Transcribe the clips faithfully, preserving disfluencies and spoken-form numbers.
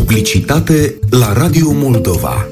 Publicitate la Radio Moldova.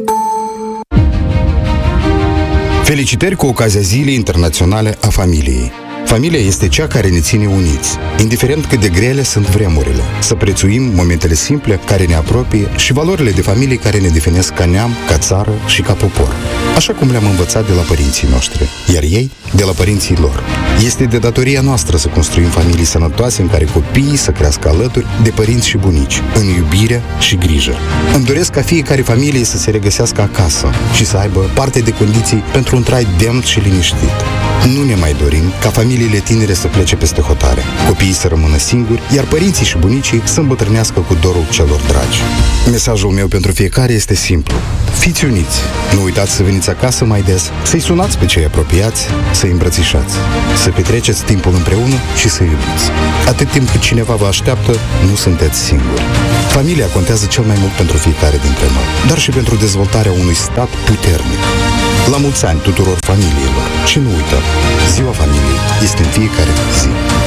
Felicitări cu ocazia Zilei Internaționale a Familiei. Familia este cea care ne ține uniți, indiferent cât de grele sunt vremurile. Să prețuim momentele simple care ne apropie și valorile de familie care ne definesc ca neam, ca țară și ca popor. Așa cum le-am învățat de la părinții noștri, iar ei de la părinții lor. Este de datoria noastră să construim familii sănătoase în care copiii să crească alături de părinți și bunici, în iubire și grijă. Îmi doresc ca fiecare familie să se regăsească acasă și să aibă parte de condiții pentru un trai demn și liniștit. Nu ne mai dorim ca familiile tinere să plece peste hotare, copiii să rămână singuri, iar părinții și bunicii să îmbătrânească cu dorul celor dragi. Mesajul meu pentru fiecare este simplu. Fiți uniți! Nu uitați să veniți acasă mai des, să-i sunați pe cei apropiați, să-i îmbrățișați, să petreceți timpul împreună și să iubiți. Atât timp cât cineva vă așteaptă, nu sunteți singuri. Familia contează cel mai mult pentru fiecare dintre noi, dar și pentru dezvoltarea unui stat puternic. La mulți ani tuturor familiilor și nu uită, Ziua Familiei este în fiecare zi.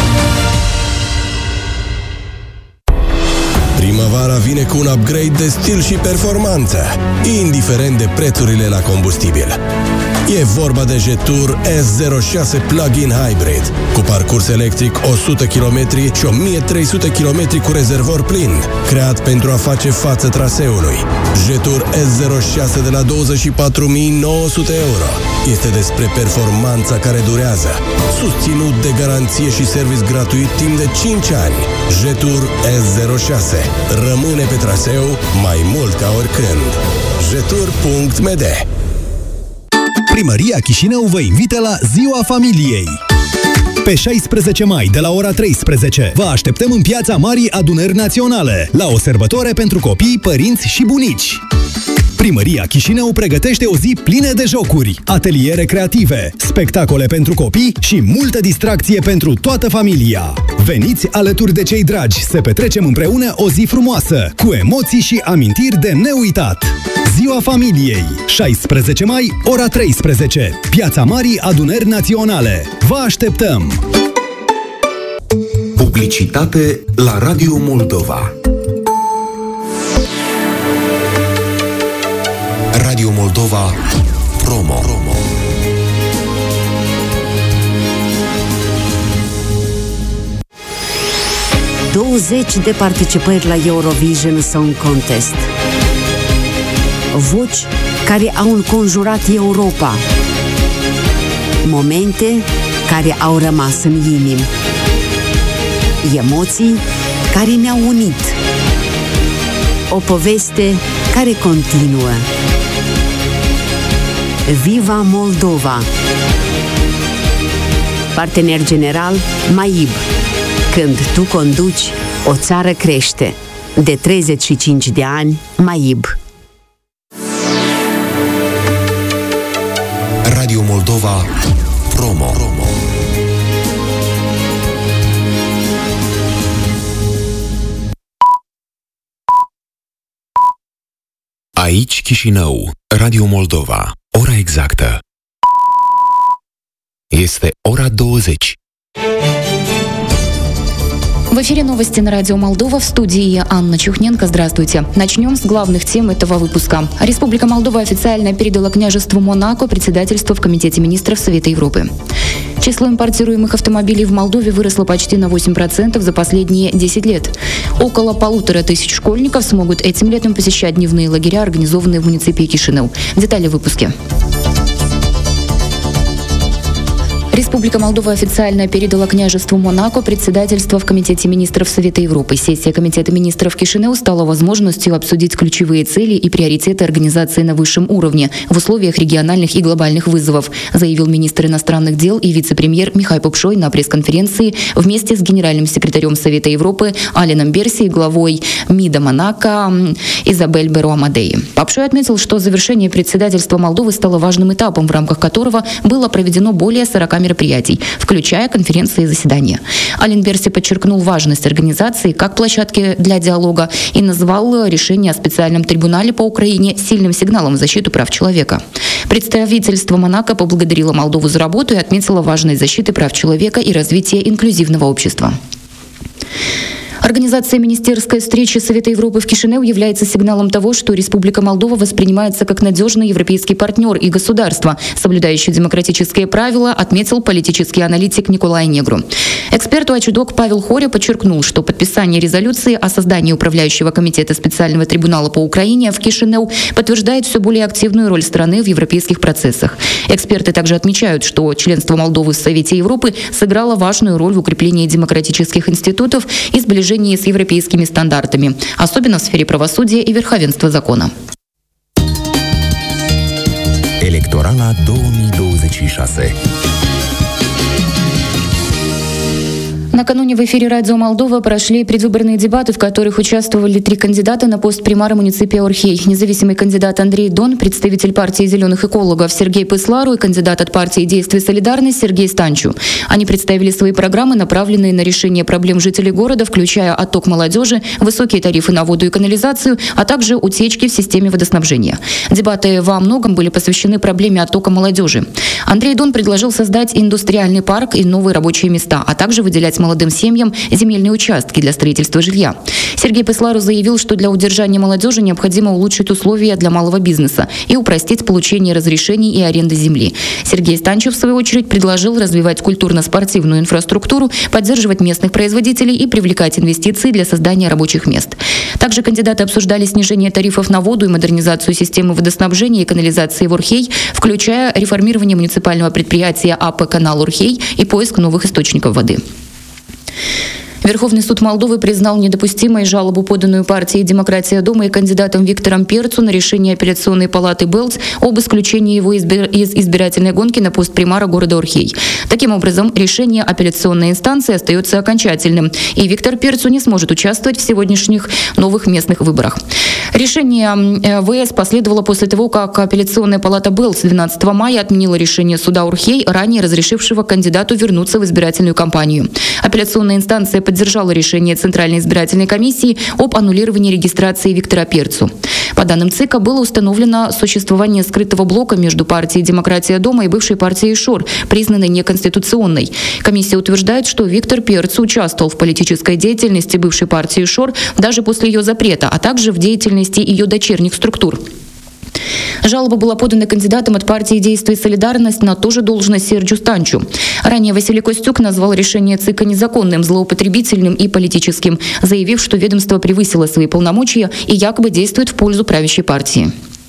Primăvara vine cu un upgrade de stil și performanță, indiferent de prețurile la combustibil. E vorba de Jetour S zero șase Plug-in Hybrid, cu parcurs electric o sută kilometri și o mie trei sute kilometri cu rezervor plin, creat pentru a face față traseului. Jetour S zero șase de la douăzeci și patru mii nouă sute euro. Este despre performanța care durează, susținut de garanție și service gratuit timp de cinci ani. Jetour S zero șase. Rămâne pe traseu mai mult ca oricând. Jetour punct m d. Primăria Chișinău vă invită la Ziua Familiei. Pe șaisprezece mai, de la ora treisprezece, vă așteptăm în Piața Marii Adunări Naționale, la o sărbătoare pentru copii, părinți și bunici. Primăria Chișinău pregătește o zi plină de jocuri, ateliere creative, spectacole pentru copii și multă distracție pentru toată familia. Veniți alături de cei dragi să petrecem împreună o zi frumoasă, cu emoții și amintiri de neuitat. Ziua Familiei, șaisprezece mai, ora treisprezece, Piața Marii Adunări Naționale. Vă așteptăm! Publicitate la Radio Moldova. Radio Moldova Promo. douăzeci de participări la Eurovision Song Contest. Voci care au înconjurat Europa. Momente care au rămas în inimi. Emoții care ne-au unit. O poveste care continuă. Viva Moldova! Partener general MAIB. Când tu conduci, o țară crește. De treizeci și cinci de ani, MAIB. Radio Moldova Promo. Aici Chișinău, Radio Moldova. Ora exactă este ora douăzeci. В эфире новости на Радио Молдова, в студии Анна Чухненко. Здравствуйте. Начнем с главных тем этого выпуска. Республика Молдова официально передала княжеству Монако председательство в Комитете министров Совета Европы. Число импортируемых автомобилей в Молдове выросло почти на восемь процентов за последние десять лет. Около полутора тысяч школьников смогут этим летом посещать дневные лагеря, организованные в муниципе Кишинев. Детали в выпуске. Республика Молдова официально передала княжеству Монако председательство в Комитете министров Совета Европы. Сессия Комитета министров Кишинев стала возможностью обсудить ключевые цели и приоритеты организации на высшем уровне в условиях региональных и глобальных вызовов, заявил министр иностранных дел и вице-премьер Михай Попшой на пресс-конференции вместе с генеральным секретарем Совета Европы Аленом Берси и главой МИДа Монако Изабель Беро-Амадеи. Попшой отметил, что завершение председательства Молдовы стало важным этапом, в рамках которого было проведено более сорока мероприятий, включая конференции и заседания. Ален Берси подчеркнул важность организации как площадки для диалога и назвал решение о специальном трибунале по Украине сильным сигналом в защиту прав человека. Представительство Монако поблагодарило Молдову за работу и отметило важность защиты прав человека и развития инклюзивного общества. Организация министерской встречи Совета Европы в Кишинеу является сигналом того, что Республика Молдова воспринимается как надежный европейский партнер и государство, соблюдающее демократические правила, отметил политический аналитик Николай Негру. Эксперт УАЧУДОК Павел Хоря подчеркнул, что подписание резолюции о создании управляющего комитета специального трибунала по Украине в Кишинеу подтверждает все более активную роль страны в европейских процессах. Эксперты также отмечают, что членство Молдовы в Совете Европы сыграло важную роль в укреплении демократических институтов и сближении с европейскими стандартами, особенно в сфере правосудия и верховенства закона. Electorala două mii douăzeci și șase. Накануне в эфире «Радио Молдова» прошли предвыборные дебаты, в которых участвовали три кандидата на пост примара муниципия Орхей. Независимый кандидат Андрей Дон, представитель партии «Зеленых экологов» Сергей Пыслару и кандидат от партии «Действие и солидарность» Сергей Станчу. Они представили свои программы, направленные на решение проблем жителей города, включая отток молодежи, высокие тарифы на воду и канализацию, а также утечки в системе водоснабжения. Дебаты во многом были посвящены проблеме оттока молодежи. Андрей Дон предложил создать индустриальный парк и новые рабочие места, а также выделять молодым семьям земельные участки для строительства жилья. Сергей Пыслару заявил, что для удержания молодежи необходимо улучшить условия для малого бизнеса и упростить получение разрешений и аренды земли. Сергей Станчев, в свою очередь, предложил развивать культурно-спортивную инфраструктуру, поддерживать местных производителей и привлекать инвестиции для создания рабочих мест. Также кандидаты обсуждали снижение тарифов на воду и модернизацию системы водоснабжения и канализации в Орхей, включая реформирование муниципального предприятия АП «Канал Орхей» и поиск новых источников воды. Верховный суд Молдовы признал недопустимой жалобу, поданную партией «Демократия Дома» и кандидатом Виктором Перцу на решение апелляционной палаты БЭЛТ об исключении его из избирательной гонки на пост примара города Орхей. Таким образом, решение апелляционной инстанции остается окончательным, и Виктор Перцу не сможет участвовать в сегодняшних новых местных выборах. Решение ВС последовало после того, как апелляционная палата БЭЛТ двенадцатого мая отменила решение суда Орхей, ранее разрешившего кандидату вернуться в избирательную кампанию. Апелляционная инстанция поддержала решение Центральной избирательной комиссии об аннулировании регистрации Виктора Перцу. По данным ЦИКа было установлено существование скрытого блока между партией «Демократия Дома» и бывшей партией ШОР, признанной неконституционной. Комиссия утверждает, что Виктор Перцу участвовал в политической деятельности бывшей партии ШОР даже после ее запрета, а также в деятельности ее дочерних структур. Жалоба была подана кандидатом от партии «Действие и солидарность» на ту же должность Серджу Станчу. Ранее Василий Костюк назвал решение ЦИКа незаконным, злоупотребительным и политическим, заявив, что ведомство превысило свои полномочия и якобы действует в пользу правящей партии.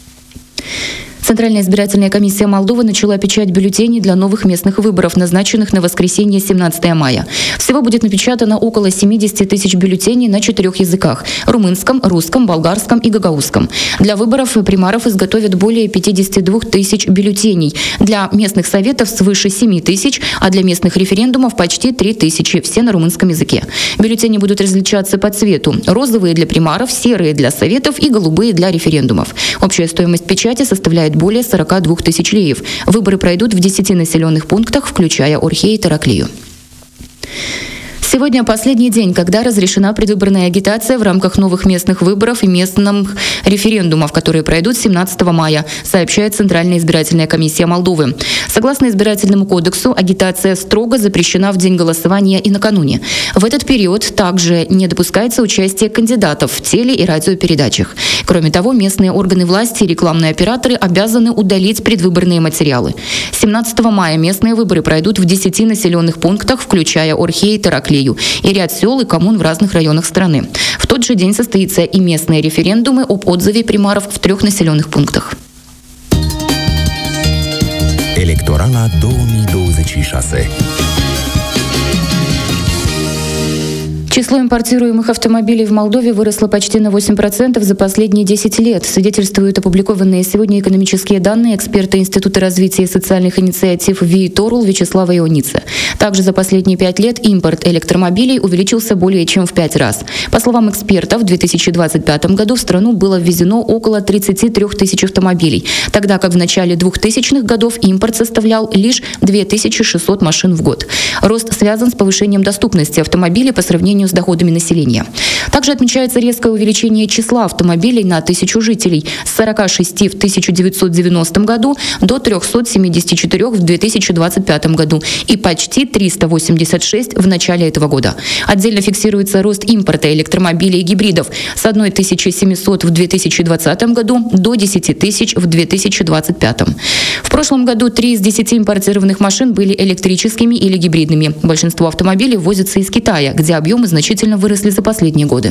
Центральная избирательная комиссия Молдовы начала печать бюллетеней для новых местных выборов, назначенных на воскресенье семнадцатого мая. Всего будет напечатано около семьдесят тысяч бюллетеней на четырех языках – румынском, русском, болгарском и гагаузском. Для выборов примаров изготовят более пятьдесят две тысячи бюллетеней. Для местных советов свыше семь тысяч, а для местных референдумов почти три тысячи, все на румынском языке. Бюллетени будут различаться по цвету – розовые для примаров, серые для советов и голубые для референдумов. Общая стоимость печати составляет более сорок две тысячи леев. Выборы пройдут в десяти населенных пунктах, включая Орхей и Тараклию. Сегодня последний день, когда разрешена предвыборная агитация в рамках новых местных выборов и местных референдумов, которые пройдут семнадцатого мая, сообщает Центральная избирательная комиссия Молдовы. Согласно избирательному кодексу, агитация строго запрещена в день голосования и накануне. В этот период также не допускается участие кандидатов в теле- и радиопередачах. Кроме того, местные органы власти и рекламные операторы обязаны удалить предвыборные материалы. семнадцатого мая местные выборы пройдут в десяти населенных пунктах, включая Орхей и Тараклию, и ряд сел и коммун в разных районах страны. В тот же день состоятся и местные референдумы об отзыве примаров в трех населенных пунктах. Electorala două mii douăzeci și șase. Число импортируемых автомобилей в Молдове выросло почти на восемь процентов за последние десять лет, свидетельствуют опубликованные сегодня экономические данные эксперта Института развития и социальных инициатив ВИИ-Торул Вячеслава Ионица. Также за последние пять лет импорт электромобилей увеличился более чем в пять раз. По словам экспертов, в две тысячи двадцать пятом году в страну было ввезено около тридцати трёх тысяч автомобилей, тогда как в начале двухтысячных годов импорт составлял лишь две тысячи шестьсот машин в год. Рост связан с повышением доступности автомобилей по сравнению сравнению с доходами населения. Также отмечается резкое увеличение числа автомобилей на тысячу жителей с сорока шести в тысяча девятьсот девяностом году до трёхсот семидесяти четырёх в две тысячи двадцать пятом году и почти триста восемьдесят шесть в начале этого года. Отдельно фиксируется рост импорта электромобилей и гибридов с тысячи семисот в две тысячи двадцатом году до десяти тысяч в две тысячи двадцать пятом. В прошлом году три из десяти импортированных машин были электрическими или гибридными. Большинство автомобилей ввозятся из Китая, где объемы значительно выросли за последние годы.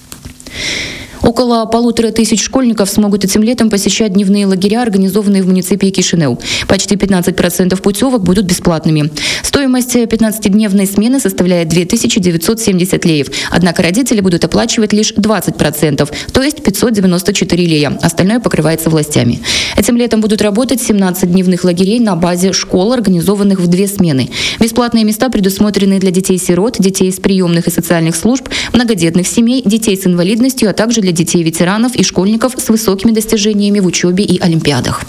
Около полутора тысяч школьников смогут этим летом посещать дневные лагеря, организованные в муниципии Кишинев. Почти пятнадцать процентов путевок будут бесплатными. Стоимость пятнадцатидневной смены составляет две тысячи девятьсот семьдесят леев. Однако родители будут оплачивать лишь двадцать процентов, то есть пятьсот девяносто четыре лея. Остальное покрывается властями. Этим летом будут работать семнадцать дневных лагерей на базе школ, организованных в две смены. Бесплатные места предусмотрены для детей-сирот, детей из приемных и социальных служб, многодетных семей, детей с инвалидностью, а также для детей ветеранов и школьников с высокими достижениями в учебе и олимпиадах.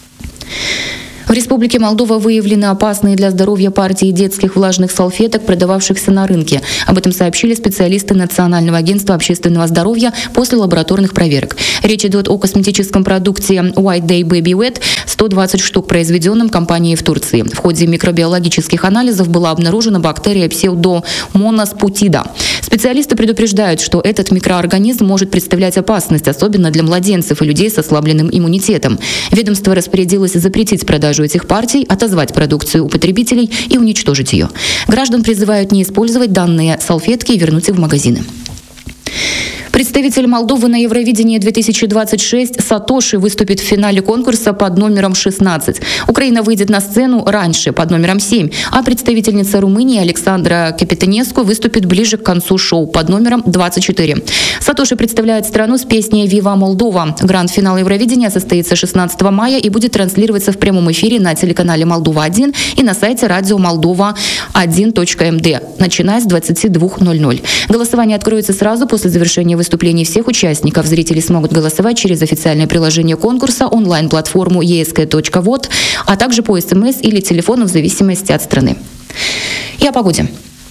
В Республике Молдова выявлены опасные для здоровья партии детских влажных салфеток, продававшихся на рынке. Об этом сообщили специалисты Национального агентства общественного здоровья после лабораторных проверок. Речь идет о косметическом продукте White Day Baby Wet, сто двадцать штук, произведенном компанией в Турции. В ходе микробиологических анализов была обнаружена бактерия Pseudomonas putida. Специалисты предупреждают, что этот микроорганизм может представлять опасность, особенно для младенцев и людей с ослабленным иммунитетом. Ведомство распорядилось запретить продажу этих партий, отозвать продукцию у потребителей и уничтожить ее. Граждан призывают не использовать данные салфетки и вернуть их в магазины. Представитель Молдовы на Евровидении две тысячи двадцать шесть Сатоши выступит в финале конкурса под номером шестнадцать. Украина выйдет на сцену раньше, под номером семь, а представительница Румынии Александра Капитанеску выступит ближе к концу шоу под номером двадцать четыре. Сатоши представляет страну с песней «Вива Молдова». Гранд-финал Евровидения состоится шестнадцатого мая и будет транслироваться в прямом эфире на телеканале «Молдова-один» и на сайте радио молдова один точка эм дэ, начиная с двадцати двух ноль-ноль. Голосование откроется сразу после завершения выступлений всех участников. Зрители смогут голосовать через официальное приложение конкурса, онлайн-платформу и эс ка точка вот, а также по СМС или телефону в зависимости от страны. И о погоде.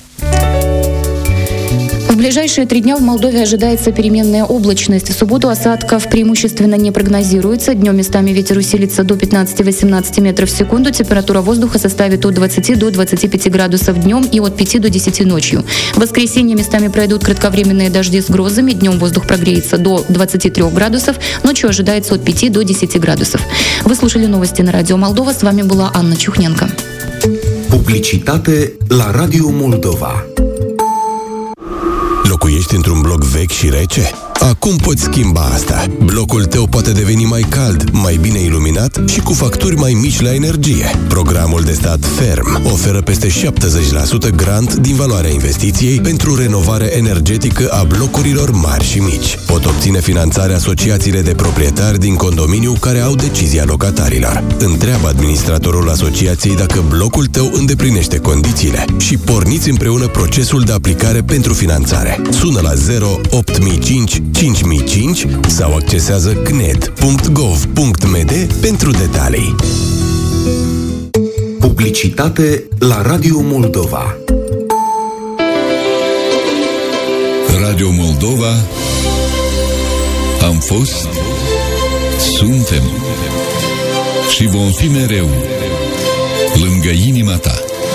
В ближайшие три дня в Молдове ожидается переменная облачность. В субботу осадков преимущественно не прогнозируется. Днем местами ветер усилится до пятнадцати-восемнадцати метров в секунду. Температура воздуха составит от двадцати до двадцати пяти градусов днем и от пяти до десяти ночью. В воскресенье местами пройдут кратковременные дожди с грозами. Днем воздух прогреется до двадцати трёх градусов. Ночью ожидается от пяти до dесяти градусов. Вы слушали новости на Радио Молдова. С вами была Анна Чухненко. Publicitate la Radio Moldova. Locuiești într-un bloc vechi și rece? Acum poți schimba asta. Blocul tău poate deveni mai cald, mai bine iluminat și cu facturi mai mici la energie. Programul de stat Ferm oferă peste șaptezeci la sută grant din valoarea investiției pentru renovare energetică a blocurilor mari și mici. Pot obține finanțarea asociațiile de proprietari din condominiu care au decizia locatarilor. Întreabă administratorul asociației dacă blocul tău îndeplinește condițiile și porniți împreună procesul de aplicare pentru finanțare. Sună la zero opt mii cinci cinci mii cinci sau accesează c n e d punct gov punct m d pentru detalii. Publicitate la Radio Moldova. Radio Moldova. Am fost, suntem și vom fi mereu lângă inima ta.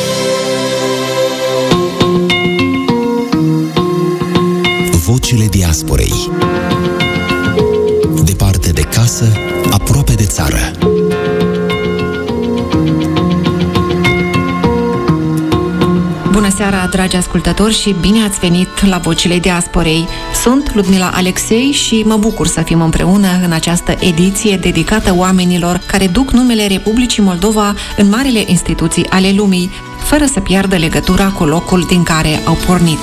Vocile diasporei. Departe de casă, aproape de țară. Bună seara, dragi ascultători, și bine ați venit la Vocile Diasporei. Sunt Ludmila Alexei și mă bucur să fim împreună în această ediție dedicată oamenilor care duc numele Republicii Moldova în marile instituții ale lumii, fără să piardă legătura cu locul din care au pornit.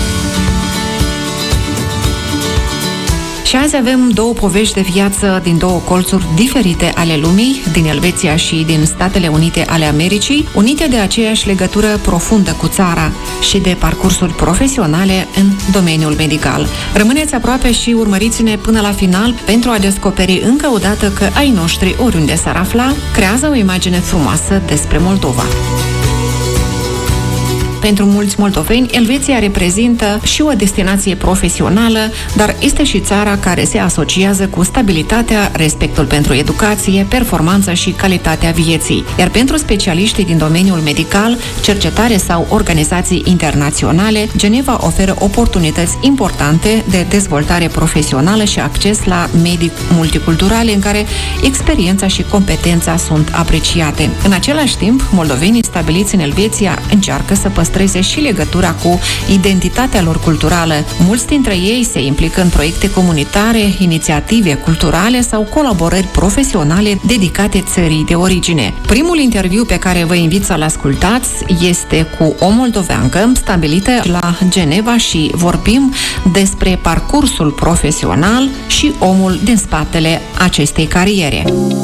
Și azi avem două povești de viață din două colțuri diferite ale lumii, din Elveția și din Statele Unite ale Americii, unite de aceeași legătură profundă cu țara și de parcursuri profesionale în domeniul medical. Rămâneți aproape și urmăriți-ne până la final pentru a descoperi încă o dată că ai noștri, oriunde s-ar afla, creează o imagine frumoasă despre Moldova. Pentru mulți moldoveni, Elveția reprezintă și o destinație profesională, dar este și țara care se asociază cu stabilitatea, respectul pentru educație, performanță și calitatea vieții. Iar pentru specialiștii din domeniul medical, cercetare sau organizații internaționale, Geneva oferă oportunități importante de dezvoltare profesională și acces la medii multiculturale în care experiența și competența sunt apreciate. În același timp, moldovenii stabiliți în Elveția încearcă să păstreze și legătura cu identitatea lor culturală. Mulți dintre ei se implică în proiecte comunitare, inițiative culturale sau colaborări profesionale dedicate țării de origine. Primul interviu pe care vă invit să-l ascultați este cu o moldoveancă stabilită la Geneva și vorbim despre parcursul profesional și omul din spatele acestei cariere.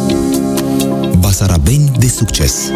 Basarabeni de succes.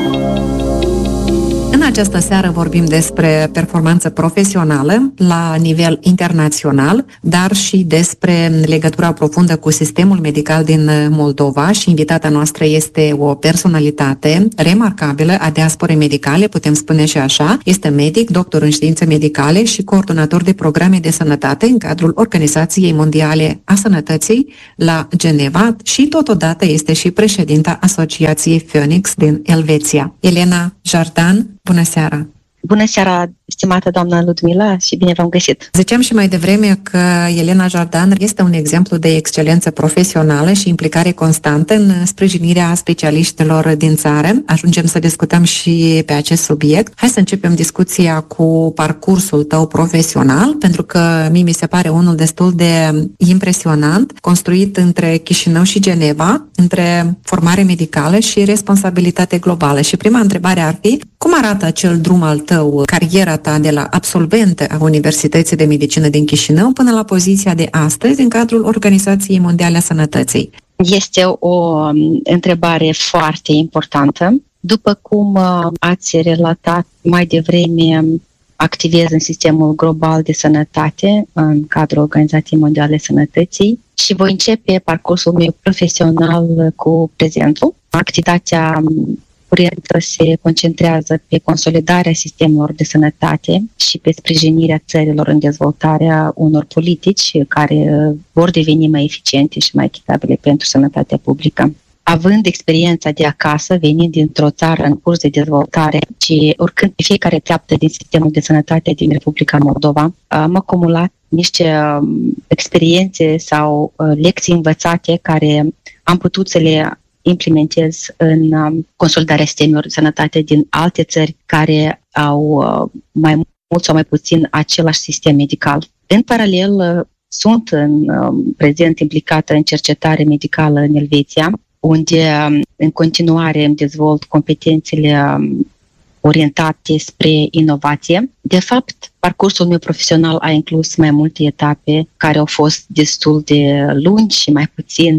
În această seară vorbim despre performanță profesională la nivel internațional, dar și despre legătura profundă cu sistemul medical din Moldova și invitata noastră este o personalitate remarcabilă a diasporei medicale, putem spune și așa. Este medic, doctor în științe medicale și coordonator de programe de sănătate în cadrul Organizației Mondiale a Sănătății la Geneva și totodată este și președinta Asociației Phoenix din Elveția. Elena Jardan, bună seara! Bună seara, stimată doamna Ludmila, și bine v-am găsit! Ziceam și mai devreme că Elena Jardan este un exemplu de excelență profesională și implicare constantă în sprijinirea specialiștilor din țară. Ajungem să discutăm și pe acest subiect. Hai să începem discuția cu parcursul tău profesional, pentru că mie mi se pare unul destul de impresionant, construit între Chișinău și Geneva, între formare medicală și responsabilitate globală. Și prima întrebare ar fi, cum arată acel drum al tău, cariera ta de la absolventă a Universității de Medicină din Chișinău până la poziția de astăzi în cadrul Organizației Mondiale a Sănătății? Este o întrebare foarte importantă. După cum ați relatat mai devreme, activez în sistemul global de sănătate în cadrul Organizației Mondiale a Sănătății și voi începe parcursul meu profesional cu prezentul. Activitatea curentă se concentrează pe consolidarea sistemelor de sănătate și pe sprijinirea țărilor în dezvoltarea unor politici care vor deveni mai eficiente și mai echitabile pentru sănătatea publică. Având experiența de acasă, venind dintr-o țară în curs de dezvoltare și oricând pe fiecare treaptă din sistemul de sănătate din Republica Moldova, am acumulat niște experiențe sau lecții învățate care am putut să le implementez în consolidarea sistemelor de sănătate din alte țări care au mai mult sau mai puțin același sistem medical. În paralel, sunt în prezent implicată în cercetare medicală în Elveția, unde în continuare îmi dezvolt competențele orientate spre inovație. De fapt, parcursul meu profesional a inclus mai multe etape care au fost destul de lungi și mai puțin,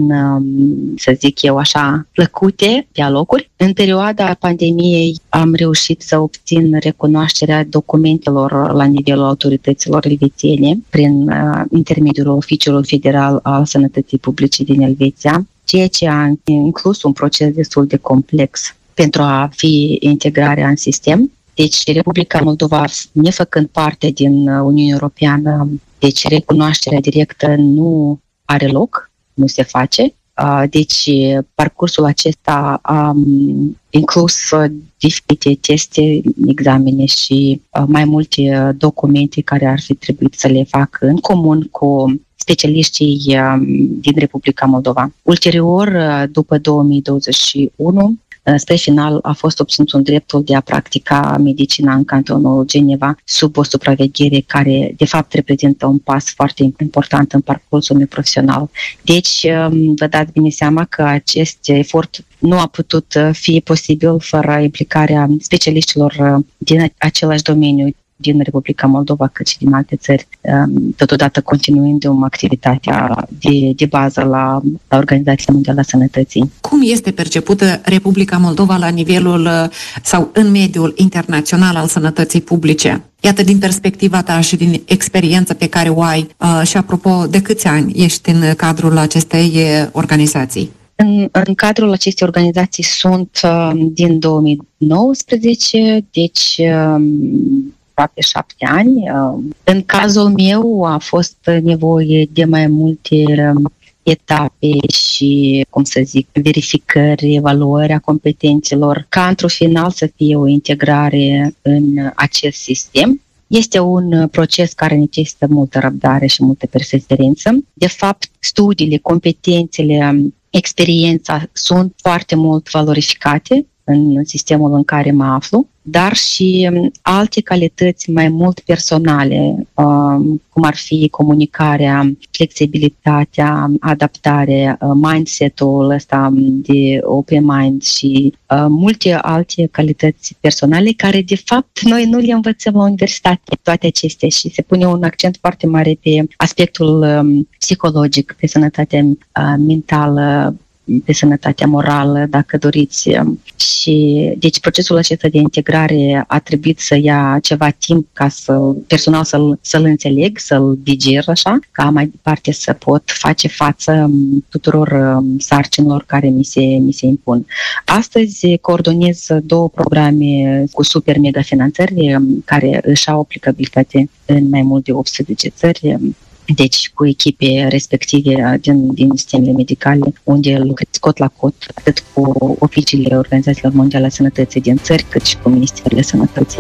să zic eu așa, plăcute pe alocuri. În perioada pandemiei am reușit să obțin recunoașterea documentelor la nivelul autorităților elvețiene prin intermediul Oficiului Federal al Sănătății Publice din Elveția, ceea ce a inclus un proces destul de complex pentru a fi integrarea în sistem. Deci Republica Moldova, nefăcând parte din Uniunea Europeană, deci recunoașterea directă nu are loc, nu se face. Deci parcursul acesta a inclus diferite teste, examene și mai multe documente care ar fi trebuit să le fac în comun cu specialiștii din Republica Moldova. Ulterior, după două mii douăzeci și unu, spre final a fost obținut un dreptul de a practica medicina în cantonul Geneva sub o supraveghere care de fapt reprezintă un pas foarte important în parcursul meu profesional. Deci vă dați bine seama că acest efort nu a putut fi posibil fără implicarea specialiștilor din același domeniu din Republica Moldova, cât și din alte țări, totodată continuându-mi activitatea de, de bază la, la Organizația Mondială a Sănătății. Cum este percepută Republica Moldova la nivelul sau în mediul internațional al sănătății publice? Iată, din perspectiva ta și din experiența pe care o ai și apropo, de câți ani ești în cadrul acestei organizații? În, în cadrul acestei organizații sunt uh, din două mii nouăsprezece, deci uh, aproape șapte ani. În cazul meu a fost nevoie de mai multe etape și, cum să zic, verificări, evaluări a competențelor, ca într-un final să fie o integrare în acest sistem. Este un proces care necesită multă răbdare și multă perseverență. De fapt, studiile, competențele, experiența sunt foarte mult valorificate în sistemul în care mă aflu, dar și alte calități mai mult personale, cum ar fi comunicarea, flexibilitatea, adaptarea, mindset-ul ăsta de open mind și multe alte calități personale care, de fapt, noi nu le învățăm la universitate, toate acestea, și se pune un accent foarte mare pe aspectul psihologic, pe sănătatea mentală, pe sănătatea morală, dacă doriți. Și deci procesul acesta de integrare a trebuit să ia ceva timp ca să personal să-l, să-l înțeleg, să-l diger așa, ca mai departe să pot face față tuturor sarcinilor care mi se, mi se impun. Astăzi coordonez două programe cu super mega finanțări care își au aplicabilitate în mai mult de optsprezece țări. Deci cu echipe respective din, din sistemele medicale, unde lucrez cot la cot, atât cu oficiile Organizațiilor Mondiale a Sănătății din țări, cât și cu Ministerele Sănătății.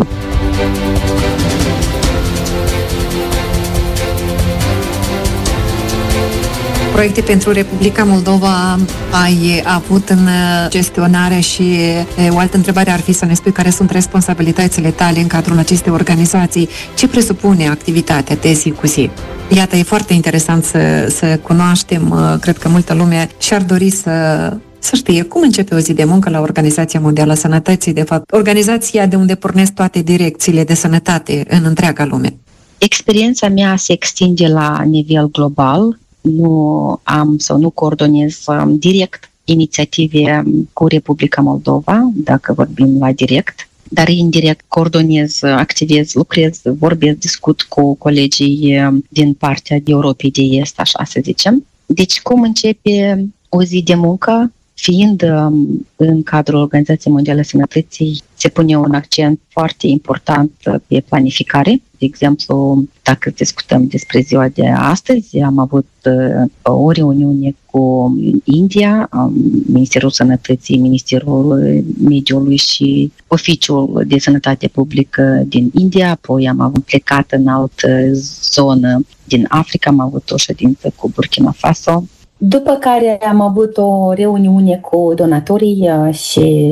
Proiecte pentru Republica Moldova ai avut în gestionare și o altă întrebare ar fi să ne spui care sunt responsabilitățile tale în cadrul acestei organizații. Ce presupune activitatea de zi cu zi? Iată, e foarte interesant să, să cunoaștem, cred că multă lume și-ar dori să, să știe cum începe o zi de muncă la Organizația Mondială a Sănătății, de fapt, organizația de unde pornesc toate direcțiile de sănătate în întreaga lume. Experiența mea se extinde la nivel global. Nu am sau nu coordonez direct inițiative cu Republica Moldova, dacă vorbim la direct, dar indirect coordonez, activez, lucrez, vorbesc, discut cu colegii din partea de Europei de Est, așa să zicem. Deci cum începe o zi de muncă? Fiind în cadrul Organizației Mondiale a Sănătății, se pune un accent foarte important pe planificare. De exemplu, dacă discutăm despre ziua de astăzi, am avut o reuniune cu India, Ministerul Sănătății, Ministerul Mediului și Oficiul de Sănătate Publică din India, apoi am avut plecat în altă zonă din Africa, am avut o ședință cu Burkina Faso. După care am avut o reuniune cu donatorii și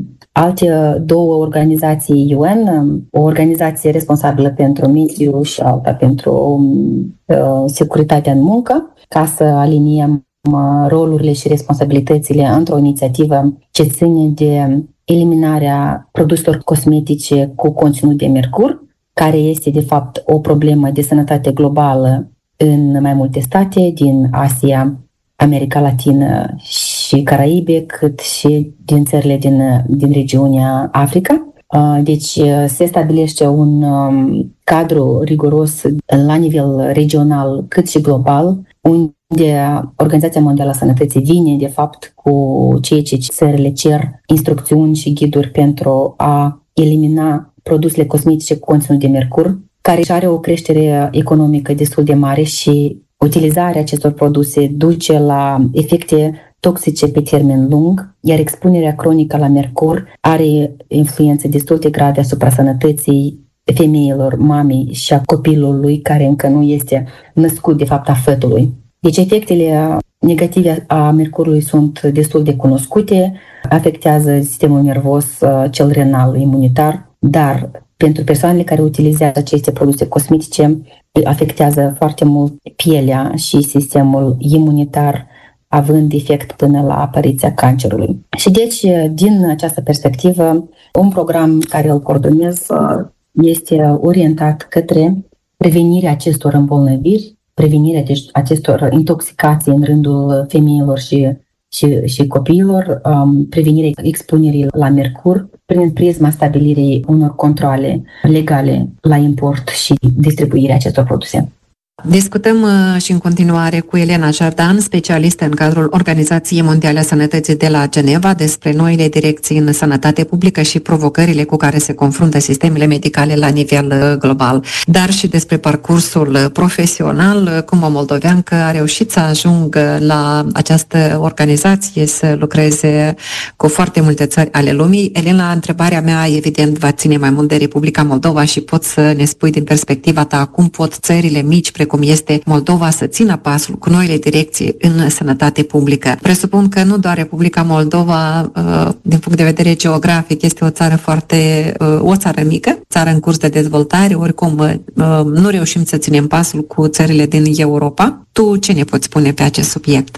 alte două organizații U N, o organizație responsabilă pentru mediu și alta pentru uh, securitatea în muncă, ca să aliniem uh, rolurile și responsabilitățile într-o inițiativă ce ține de eliminarea produselor cosmetice cu conținut de mercur, care este de fapt o problemă de sănătate globală în mai multe state din Asia, America Latină și Caraibe, cât și din țările din, din regiunea Africa. Deci se stabilește un cadru riguros la nivel regional cât și global, unde Organizația Mondială a Sănătății vine de fapt cu ceea ce țările cer, instrucțiuni și ghiduri pentru a elimina produsele cosmetice cu conținut de mercur, care are o creștere economică destul de mare și utilizarea acestor produse duce la efecte toxice pe termen lung, iar expunerea cronică la mercur are influențe destul de grave asupra sănătății femeilor, mamei și a copilului care încă nu este născut, de fapt, a fătului. Deci efectele negative a mercurului sunt destul de cunoscute, afectează sistemul nervos, cel renal, imunitar, dar pentru persoanele care utilizează aceste produse cosmetice, afectează foarte mult pielea și sistemul imunitar, având efect până la apariția cancerului. Și deci, din această perspectivă, un program care îl coordonez este orientat către prevenirea acestor îmbolnăviri, prevenirea acestor intoxicații în rândul femeilor și, și, și copiilor, prevenirea expunerii la mercur, prin prisma stabilirii unor controale legale la import și distribuirea acestor produse. Discutăm și în continuare cu Elena Jardan, specialistă în cadrul Organizației Mondiale a Sănătății de la Geneva, despre noile direcții în sănătate publică și provocările cu care se confruntă sistemele medicale la nivel global, dar și despre parcursul profesional, cum o moldoveancă a reușit să ajungă la această organizație, să lucreze cu foarte multe țări ale lumii. Elena, întrebarea mea evident va ține mai mult de Republica Moldova și poți să ne spui din perspectiva ta cum pot țările mici precum este Moldova să țină pasul cu noile direcții în sănătate publică. Presupun că nu doar Republica Moldova, din punct de vedere geografic, este o țară foarte, o țară mică, țară în curs de dezvoltare, oricum nu reușim să ținem pasul cu țările din Europa. Tu ce ne poți spune pe acest subiect?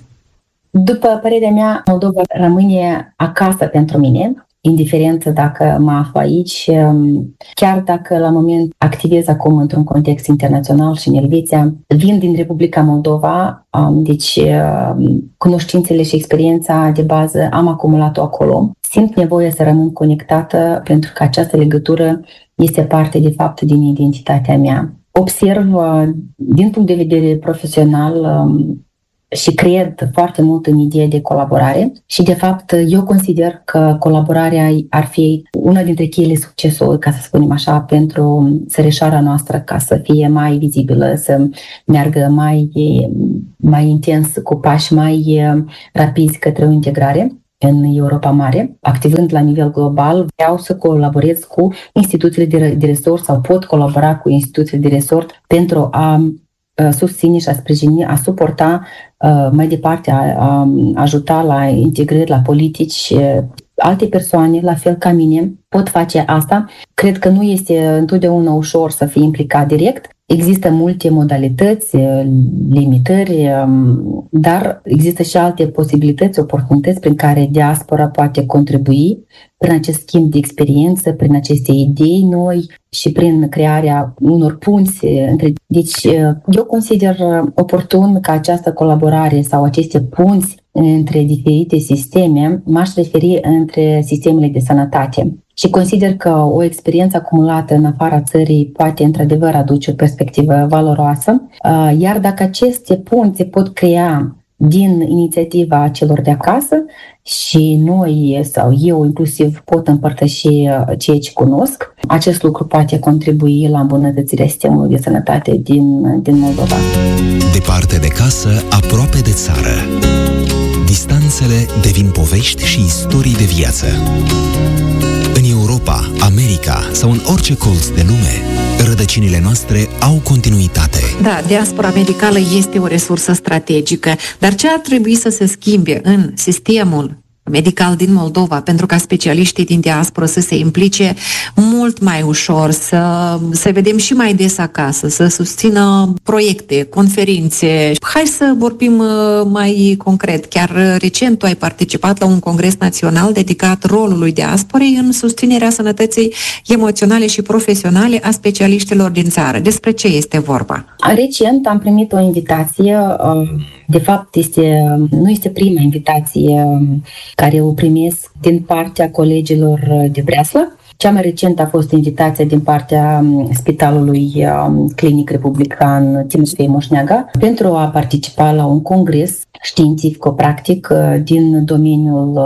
După părerea mea, Moldova rămâne acasă pentru mine, indiferent dacă mă aflu aici, chiar dacă la moment activez acum într-un context internațional și în Elveția, vin din Republica Moldova, deci cunoștințele și experiența de bază am acumulat-o acolo. Simt nevoie să rămân conectată pentru că această legătură este parte de fapt din identitatea mea. Observ din punct de vedere profesional și cred foarte mult în ideea de colaborare și, de fapt, eu consider că colaborarea ar fi una dintre cheile succesului, ca să spunem așa, pentru țărișoara noastră, ca să fie mai vizibilă, să meargă mai, mai intens, cu pași mai rapizi către o integrare în Europa Mare. Activând la nivel global, vreau să colaborez cu instituțiile de, de resort sau pot colabora cu instituțiile de resort pentru a susține și a sprijini, a suporta mai departe, a, a ajuta la integrări, la politici. Alte persoane, la fel ca mine, pot face asta. Cred că nu este întotdeauna ușor să fii implicat direct. Există multe modalități, limitări, dar există și alte posibilități, oportunități prin care diaspora poate contribui prin acest schimb de experiență, prin aceste idei noi și prin crearea unor punți între. Deci, eu consider oportun ca această colaborare sau aceste punți între diferite sisteme, m-aș referi între sistemele de sănătate. Și consider că o experiență acumulată în afara țării poate într-adevăr aduce o perspectivă valoroasă, iar dacă aceste punți se pot crea din inițiativa celor de acasă și noi sau eu inclusiv pot împărtăși ceea ce cunosc, acest lucru poate contribui la îmbunătățirea sistemului de sănătate din, din Moldova. Departe de casă, aproape de țară. Distanțele devin povești și istorii de viață. În Europa, America sau în orice colț de lume, rădăcinile noastre au continuitate. Da, diaspora medicală este o resursă strategică, dar ce ar trebui să se schimbe în sistemul medical din Moldova pentru ca specialiștii din diaspora să se implice mult mai ușor, să se vedem și mai des acasă, să susțină proiecte, conferințe. Hai să vorbim mai concret. Chiar recent tu ai participat la un congres național dedicat rolului diasporei în susținerea sănătății emoționale și profesionale a specialiștilor din țară. Despre ce este vorba? Recent am primit o invitație. De fapt, este, nu este prima invitație care o primesc din partea colegilor de Breaslă. Cea mai recentă a fost invitația din partea Spitalului Clinic Republican Timofei Moșneaga pentru a participa la un congres științific-practic din domeniul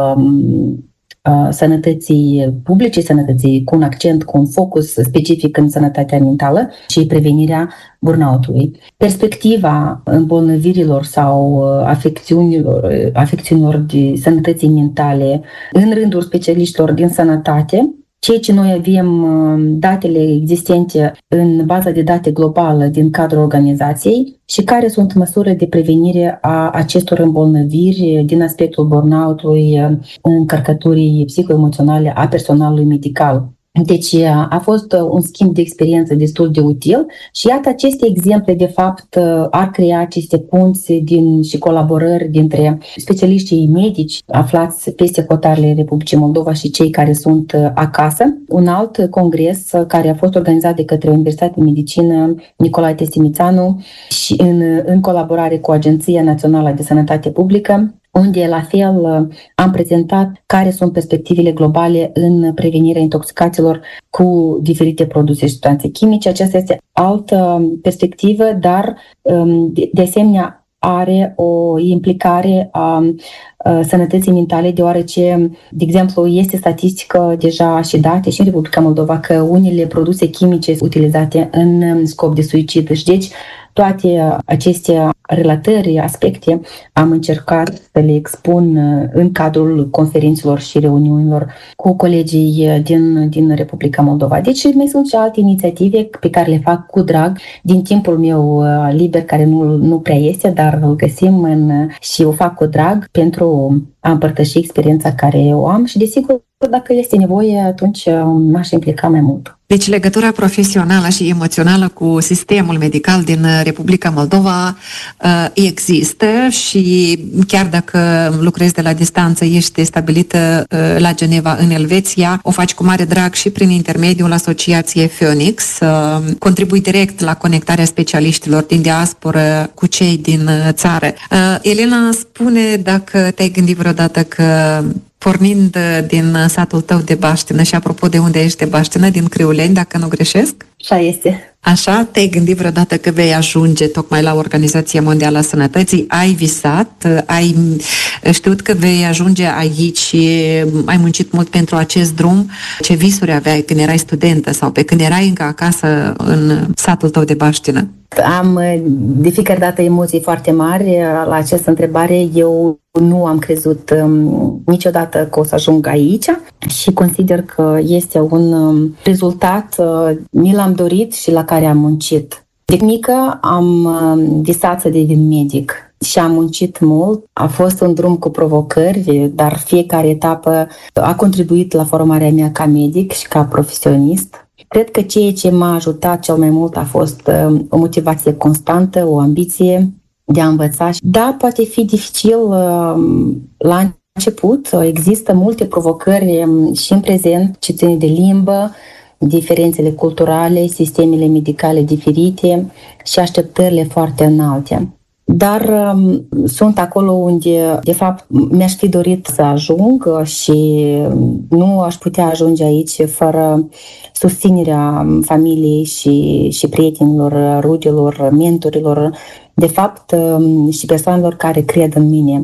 sănătății publice, sănătății cu un accent, cu un focus specific în sănătatea mentală și prevenirea burnout-ului. Perspectiva îmbolnăvirilor sau afecțiunilor, afecțiunilor de sănătății mentale în rândul specialiștilor din sănătate, ceea ce noi avem datele existente în baza de date globală din cadrul organizației și care sunt măsuri de prevenire a acestor îmbolnăviri din aspectul burnout-ului, încărcăturii psihoemoționale a personalului medical. Deci a fost un schimb de experiență destul de util și iată aceste exemple de fapt ar crea aceste punți din, și colaborări dintre specialiștii medici aflați peste hotarele Republicii Moldova și cei care sunt acasă. Un alt congres care a fost organizat de către Universitatea de Medicină Nicolae Testimițanu și în, în colaborare cu Agenția Națională de Sănătate Publică unde la fel am prezentat care sunt perspectivele globale în prevenirea intoxicațiilor cu diferite produse și substanțe chimice. Aceasta este altă perspectivă, dar de asemenea are o implicare a sănătății mentale, deoarece, de exemplu, este statistică deja și date și în Republica Moldova că unele produse chimice utilizate în scop de suicid. Deci, toate aceste relatări, aspecte, am încercat să le expun în cadrul conferințelor și reuniunilor cu colegii din, din Republica Moldova. Deci mai sunt și alte inițiative pe care le fac cu drag din timpul meu liber, care nu, nu prea este, dar îl găsim în, și o fac cu drag pentru a împărtăși experiența care o am și, desigur, dacă este nevoie, atunci m-aș implica mai mult. Deci legătura profesională și emoțională cu sistemul medical din Republica Moldova uh, există și chiar dacă lucrezi de la distanță, ești stabilită uh, la Geneva, în Elveția, o faci cu mare drag și prin intermediul asociației Phoenix, uh, contribui direct la conectarea specialiștilor din diasporă cu cei din țară. Uh, Elena, spune dacă te-ai gândit vreodată că pornind din satul tău de Baștină, și apropo de unde ești de Baștină, din Criuleni, dacă nu greșesc? Așa este. Așa, te-ai gândit vreodată că vei ajunge tocmai la Organizația Mondială a Sănătății? Ai visat? Ai știut că vei ajunge aici și ai muncit mult pentru acest drum? Ce visuri aveai când erai studentă sau pe când erai încă acasă în satul tău de Baștină? Am de fiecare dată emoții foarte mari la această întrebare. Eu nu am crezut um, niciodată că o să ajung aici și consider că este un um, rezultat, uh, mi l-am dorit și la care am muncit. De mică am um, visat să devin medic și am muncit mult. A fost un drum cu provocări, dar fiecare etapă a contribuit la formarea mea ca medic și ca profesionist. Cred că ceea ce m-a ajutat cel mai mult a fost uh, o motivație constantă, o ambiție de a învăța. Da, poate fi dificil uh, la început, există multe provocări um, și în prezent ce ține de limbă, diferențele culturale, sistemele medicale diferite și așteptările foarte înalte. Dar um, sunt acolo unde, de fapt, mi-aș fi dorit să ajung și nu aș putea ajunge aici fără susținerea familiei și, și prietenilor, rudelor, mentorilor, de fapt, um, și persoanelor care cred în mine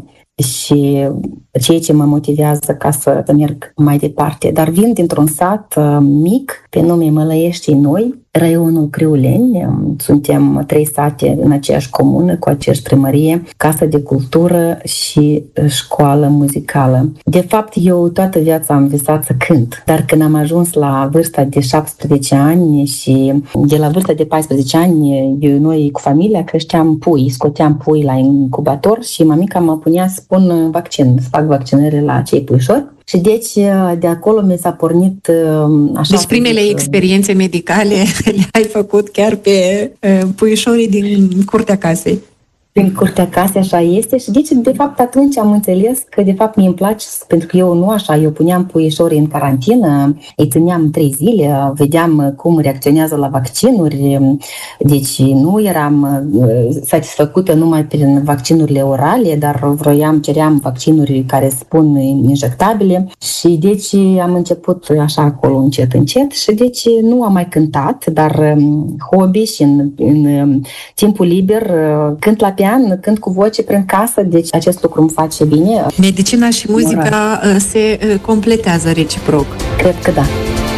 și ceea ce mă motivează ca să merg mai departe. Dar vin dintr-un sat uh, mic, pe nume Mălăieștii Noi, raionul Criuleni. Suntem trei sate în aceeași comună, cu aceeași primărie, casă de cultură și școală muzicală. De fapt, eu toată viața am visat să cânt, dar când am ajuns la vârsta de șaptesprezece ani și de la vârsta de paisprezece ani, eu, noi cu familia creșteam pui, scoteam pui la incubator și mamica mă punea să pun vaccin, să fac vaccinări la cei puișori. Și deci de acolo mi s-a pornit așa... Deci primele zic, experiențe medicale le-ai făcut chiar pe puișorii din curtea casei. Din curtea casei, așa este. Și deci, de fapt, atunci am înțeles că, de fapt, mie îmi place, pentru că eu nu așa, eu puneam puișorii în carantină, îi țineam trei zile, vedeam cum reacționează la vaccinuri, deci nu eram satisfăcută numai prin vaccinurile orale, dar vroiam, ceream vaccinuri care spun injectabile și deci am început așa acolo încet, încet și deci nu am mai cântat, dar hobby și în, în timpul liber cânt la pian, cânt cu voce prin casă, deci acest lucru îmi face bine. Medicina și muzica Moral. se completează reciproc. Cred că da.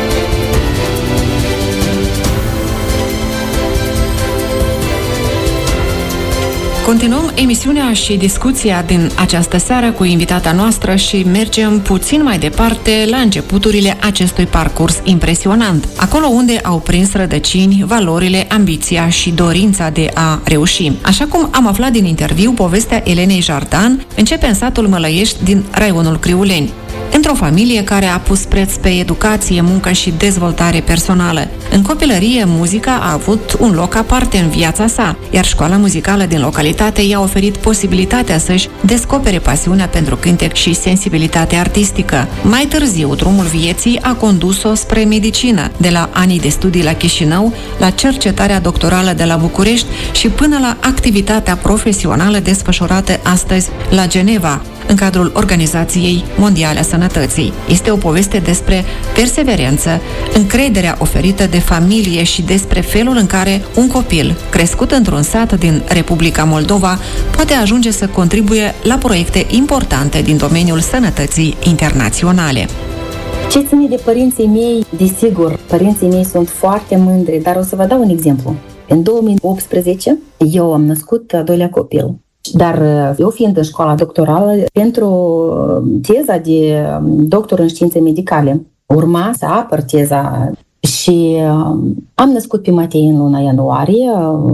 Continuăm emisiunea și discuția din această seară cu invitata noastră și mergem puțin mai departe la începuturile acestui parcurs impresionant, acolo unde au prins rădăcini valorile, ambiția și dorința de a reuși. Așa cum am aflat din interviu, povestea Elenei Jardan începe în satul Mălăiești din raionul Criuleni. Într-o într-o familie care a pus preț pe educație, muncă și dezvoltare personală. În copilărie, muzica a avut un loc aparte în viața sa, iar școala muzicală din localitate i-a oferit posibilitatea să-și descopere pasiunea pentru cântec și sensibilitate artistică. Mai târziu, drumul vieții a condus-o spre medicină, de la anii de studii la Chișinău, la cercetarea doctorală de la București și până la activitatea profesională desfășurată astăzi la Geneva, în cadrul Organizației Mondiale a Sănătății. Este o poveste despre perseverență, încrederea oferită de familie și despre felul în care un copil crescut într-un sat din Republica Moldova poate ajunge să contribuie la proiecte importante din domeniul sănătății internaționale. Ce ține de părinții mei, desigur, părinții mei sunt foarte mândri, dar o să vă dau un exemplu. În două mii optsprezece, eu am născut al doilea copil. Dar eu fiind în școala doctorală, pentru teza de doctor în științe medicale, urma să apăr teza și am născut pe Matei în luna ianuarie,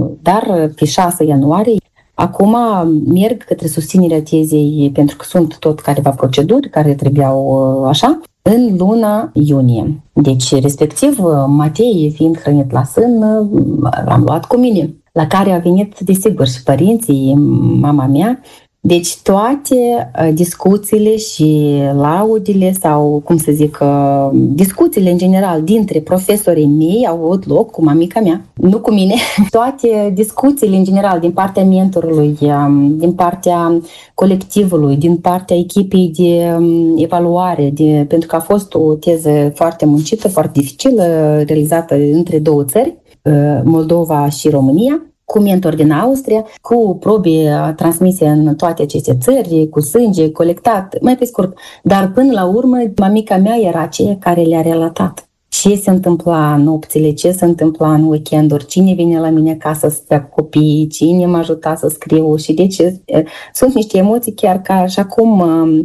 dar pe șase ianuarie, acum merg către susținerea tezei, pentru că sunt tot careva proceduri care trebuiau așa, în luna iunie. Deci, respectiv, Matei, fiind hrănit la sân, l-am luat cu mine, la care au venit, desigur, și părinții, mama mea. Deci toate discuțiile și laudile sau, cum să zic, discuțiile în general dintre profesorii mei au avut loc cu mamica mea, nu cu mine. Toate discuțiile în general din partea mentorului, din partea colectivului, din partea echipei de evaluare, de, pentru că a fost o teză foarte muncită, foarte dificilă, realizată între două țări, Moldova și România, cu mentori din Austria, cu probe transmise în toate aceste țări, cu sânge colectat, mai pe scurt. Dar până la urmă, mamica mea era aceea care le-a relatat ce se întâmpla în nopțile, ce se întâmpla în weekenduri, cine vine la mine acasă să stea cu copiii, cine m-a ajutat să scriu și deci sunt niște emoții chiar ca și acum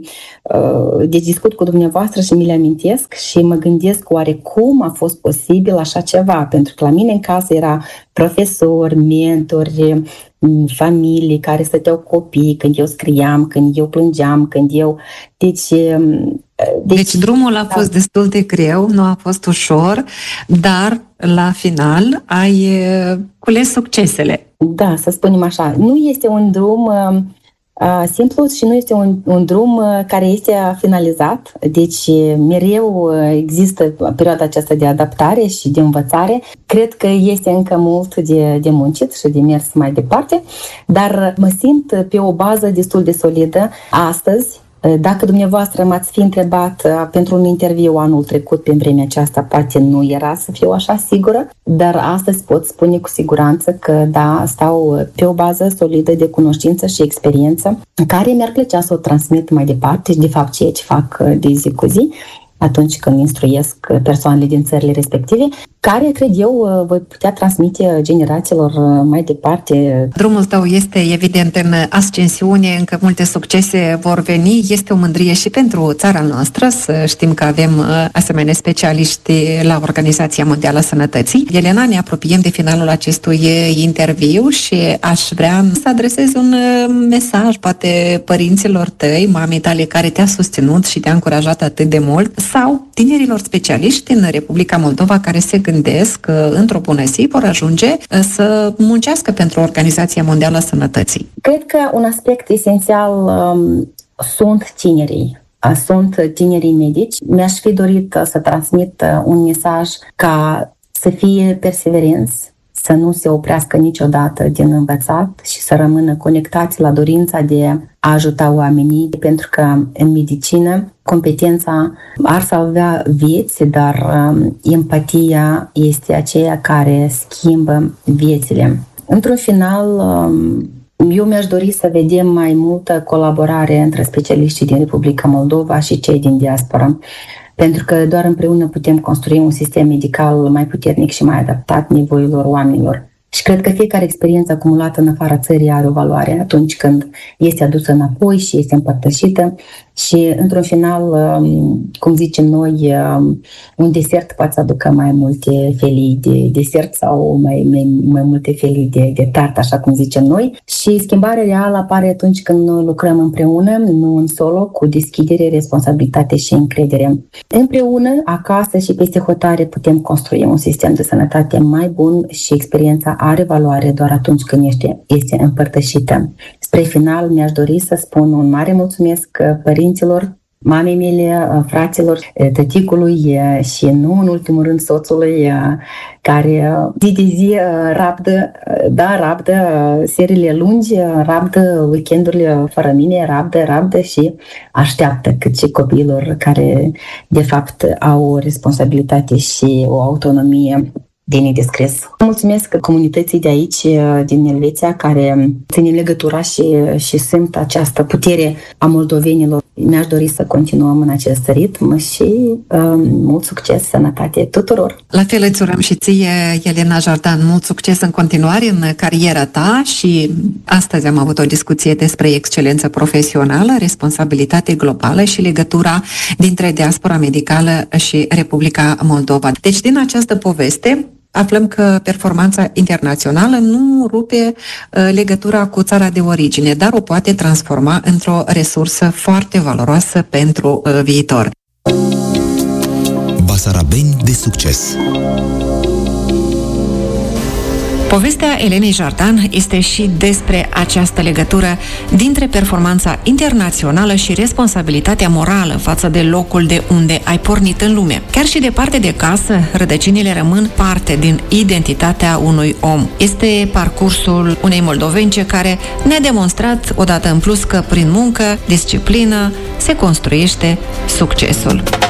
deci discut cu dumneavoastră și mi le amintesc și mă gândesc oare cum a fost posibil așa ceva, pentru că la mine în casă era profesori, mentori, familii care stăteau copii când eu scriam, când eu plângeam, când eu... Deci, deci, deci drumul a fost da. destul de greu, nu a fost ușor, dar la final ai cules succesele. Da, să spunem așa. Nu este un drum uh, simplu și nu este un, un drum uh, care este finalizat. Deci mereu există perioada aceasta de adaptare și de învățare. Cred că este încă mult de, de muncit și de mers mai departe, dar mă simt pe o bază destul de solidă astăzi. Dacă dumneavoastră m-ați fi întrebat pentru un interviu anul trecut, pe vremea aceasta, poate nu era să fiu așa sigură, dar astăzi pot spune cu siguranță că da, stau pe o bază solidă de cunoștință și experiență, care mi-ar plăcea să o transmit mai departe și de fapt ceea ce fac de zi cu zi, atunci când instruiesc persoanele din țările respective, care, cred eu, voi putea transmite generațiilor mai departe. Drumul tău este, evident, în ascensiune, încă multe succese vor veni. Este o mândrie și pentru țara noastră să știm că avem asemenea specialiști la Organizația Mondială a Sănătății. Elena, ne apropiem de finalul acestui interviu și aș vrea să adresez un mesaj, poate părinților tăi, mamei tale care te-a susținut și te-a încurajat atât de mult, sau tinerilor specialiști în Republica Moldova care se gândesc că într-o bună zi vor ajunge să muncească pentru Organizația Mondială a Sănătății. Cred că un aspect esențial um, sunt tinerii. Sunt tinerii medici. Mi-aș fi dorit să transmit un mesaj ca să fie perseverenți, să nu se oprească niciodată din învățat și să rămână conectați la dorința de a ajuta oamenii, pentru că în medicină competența ar salva vieți, dar um, empatia este aceea care schimbă viețile. Într-un final, um, eu mi-aș dori să vedem mai multă colaborare între specialiștii din Republica Moldova și cei din diaspora, pentru că doar împreună putem construi un sistem medical mai puternic și mai adaptat nevoilor oamenilor. Și cred că fiecare experiență acumulată în afara țării are o valoare atunci când este adusă înapoi și este împărtășită. Și, într-un final, cum zicem noi, un desert poate să aducă mai multe felii de desert sau mai, mai, mai multe felii de, de tart, așa cum zicem noi. Și schimbarea reală apare atunci când noi lucrăm împreună, nu în solo, cu deschidere, responsabilitate și încredere. Împreună, acasă și peste hotare, putem construi un sistem de sănătate mai bun și experiența are valoare doar atunci când este, este împărtășită. Spre final, mi-aș dori să spun un mare mulțumesc părinților, mamei mele, fraților, tăticului și nu în ultimul rând soțului, care zi de zi rabdă, da, rabdă seriile lungi, rabdă weekendurile fără mine, rabdă, rabdă și așteaptă, cât și copiilor care de fapt au o responsabilitate și o autonomie de nedescris. Mulțumesc comunității de aici, din Elveția, care ține legătura și, și simt această putere a moldovenilor. Mi-aș dori să continuăm în acest ritm și um, mult succes, sănătate tuturor! La fel îți urăm și ție, Elena Jardan, mult succes în continuare în cariera ta și astăzi am avut o discuție despre excelență profesională, responsabilitate globală și legătura dintre diaspora medicală și Republica Moldova. Deci, din această poveste, aflăm că performanța internațională nu rupe uh, legătura cu țara de origine, dar o poate transforma într-o resursă foarte valoroasă pentru uh, viitor. Basarabeni de succes. Povestea Elenei Jardan este și despre această legătură dintre performanța internațională și responsabilitatea morală față de locul de unde ai pornit în lume. Chiar și departe de casă, rădăcinile rămân parte din identitatea unui om. Este parcursul unei moldovence care ne-a demonstrat odată în plus că prin muncă, disciplină, se construiește succesul.